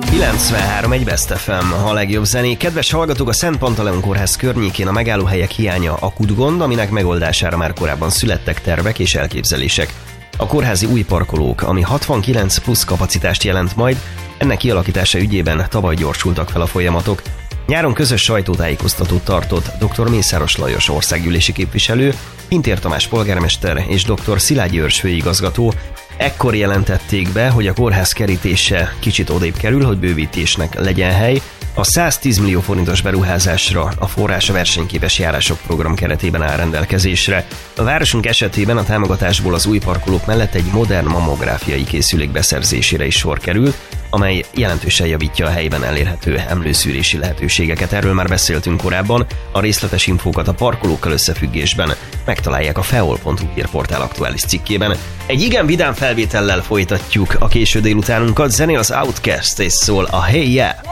93 egy Best FM, a legjobb zenék. Kedves hallgatók, a Szent Pantaleon Kórház környékén a megállóhelyek hiánya akut gond, aminek megoldására már korábban születtek tervek és elképzelések. A kórházi új parkolók, ami 69 plusz kapacitást jelent majd, ennek kialakítása ügyében tavaly gyorsultak fel a folyamatok. Nyáron közös sajtótájékoztatót tartott dr. Mészáros Lajos országgyűlési képviselő, Pintér Tamás polgármester és dr. Szilágyi Őrs főigazgató. Ekkor jelentették be, hogy a kórház kerítése kicsit odébb kerül, hogy bővítésnek legyen hely. A 110 millió forintos beruházásra a forrás a versenyképes járások program keretében áll rendelkezésre. A városunk esetében a támogatásból az új parkolók mellett egy modern mammográfiai készülék beszerzésére is sor került, amely jelentősen javítja a helyben elérhető emlőszűrési lehetőségeket. Erről már beszéltünk korábban, a részletes infókat a parkolókkal összefüggésben megtalálják a feol.hu hírportál aktuális cikkében. Egy igen vidám felvétellel folytatjuk a késő délutánunkat, zenél az Outcast és szól a Hey Yeah!